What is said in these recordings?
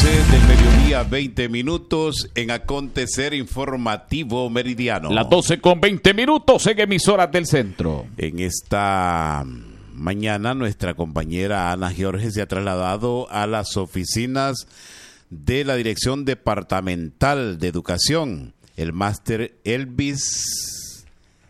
del mediodía, 20 minutos en Acontecer Informativo Meridiano. Las 12:20 en emisoras del centro. En esta mañana nuestra compañera Ana George se ha trasladado a las oficinas de la Dirección Departamental de Educación. El máster Elvis,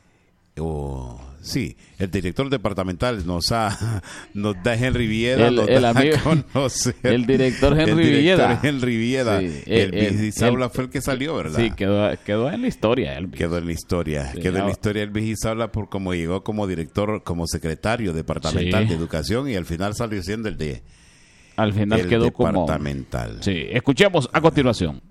el director departamental nos da Henry Vieda, el director Henry Vieda. Sí, Elvis Isaula fue el que salió, ¿verdad? Sí, quedó en la historia. Elvis. Quedó en la historia Elvis Isaula por cómo llegó como director, como secretario departamental de educación, y al final salió siendo el quedó departamental. Sí, escuchemos a continuación.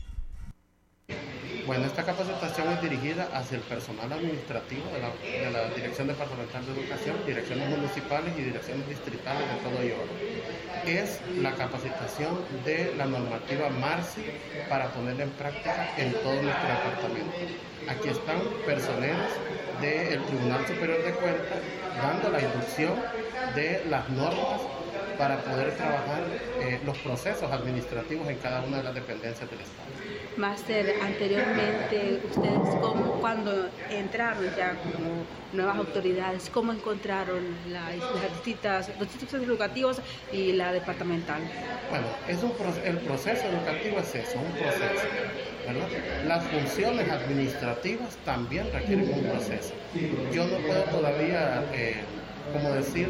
Bueno, esta capacitación es dirigida hacia el personal administrativo de la Dirección Departamental de Educación, direcciones municipales y direcciones distritales de todo Iowa. Es la capacitación de la normativa MARSI para ponerla en práctica en todo nuestro departamento. Aquí están personeros del Tribunal Superior de Cuentas dando la inducción de las normas para poder trabajar los procesos administrativos en cada una de las dependencias del Estado. Máster, anteriormente ustedes cuando entraron ya como nuevas autoridades, ¿cómo encontraron los distintos educativos y la departamental? Bueno, el proceso educativo es eso, un proceso, ¿verdad? Las funciones administrativas también requieren un proceso. Yo no puedo todavía como decir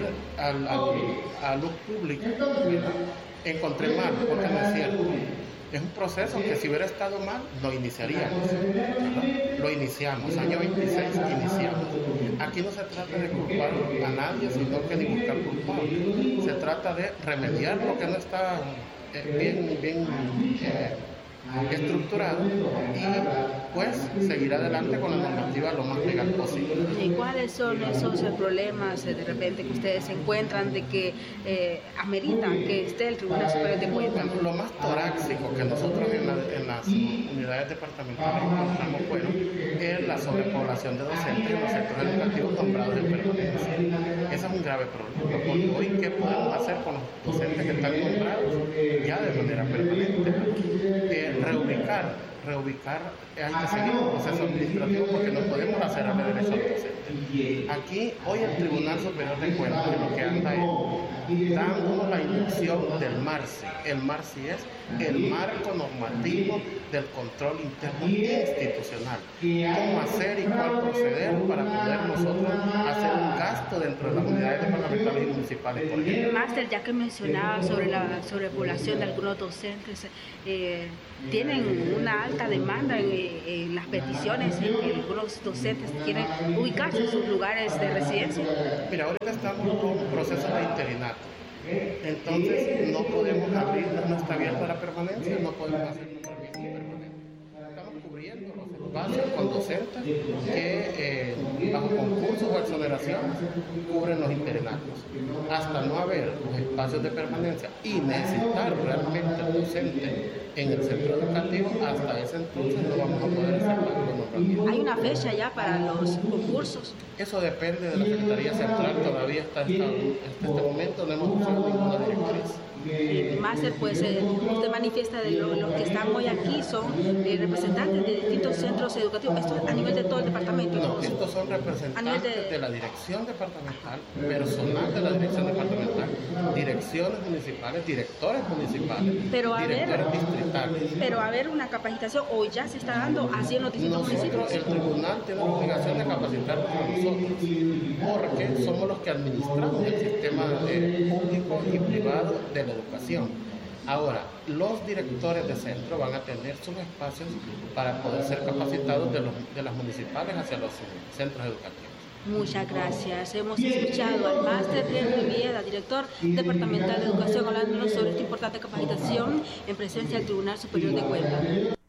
a luz pública, encontré mal, porque no es cierto. Es un proceso que si hubiera estado mal, lo iniciaríamos, ¿verdad? Lo iniciamos, año 26 iniciamos. Aquí no se trata de culpar a nadie, sino que de buscar culpables. Se trata de remediar lo que no está bien estructurado y pues seguir adelante con la normativa lo más legal posible. ¿Y cuáles son esos problemas de repente que ustedes encuentran de que ameritan que esté el Tribunal Superior de Cuentas? Lo más torácico que nosotros en las unidades departamentales encontramos es la sobrepoblación de docentes en los centros educativos nombrados en permanencia. Ese es un grave problema, porque hoy ¿qué podemos hacer con los docentes que están nombrados ya de manera permanente? Reubicar, hay que seguir un proceso administrativo porque no podemos hacer a la derecha al docente. Aquí, hoy el Tribunal Superior de Cuentas lo que anda es dándonos la inducción del MARSI. El MARSI es el marco normativo del control interno institucional. Cómo hacer y cuál proceder para poder nosotros hacer un gasto dentro de las unidades departamentales y municipales, por ejemplo. Máster, ya que mencionaba sobre la sobrepoblación de algunos docentes, tienen una alta demanda en las peticiones en que algunos docentes quieren ubicarse en sus lugares de residencia. Mira, ahorita estamos con un proceso de interinato. Entonces no podemos abrir, no está abierta la permanencia, no podemos hacer nombramiento permanente. Estamos cubriendo los espacios con docentes que bajo concursos o exoneraciones cubren los interinatos. Hasta no haber los espacios de permanencia y necesitar realmente el docente en el centro educativo, hasta ese entonces no vamos a poder hacer los nombramientos. ¿Hay una fecha ya para los concursos? Eso depende de la Secretaría Central, todavía hasta este momento no hemos usado ninguna directriz. Máster, pues usted manifiesta de los que están hoy aquí son representantes de distintos centros educativos, esto a nivel de todo el departamento. No, estos son representantes de la dirección departamental, personal de la dirección departamental, direcciones municipales, directores municipales, directores distritales. Pero a ver una capacitación, hoy ya se está dando así en los distintos municipios. El tribunal tiene la obligación de capacitarnos a nosotros, porque somos los que administramos el sistema público y privado de la educación. Ahora, los directores de centro van a tener sus espacios para poder ser capacitados de las municipales hacia los centros educativos. Muchas gracias. Hemos escuchado al máster Henry Vieda, director departamental de educación, hablándonos sobre esta importante capacitación en presencia del Tribunal Superior de Cuentas.